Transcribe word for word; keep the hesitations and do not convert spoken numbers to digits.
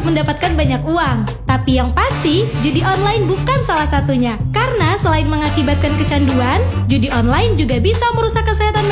mendapatkan banyak uang. Tapi yang pasti, judi online bukan salah satunya. Karena selain mengakibatkan kecanduan, judi online juga bisa merusak kesehatan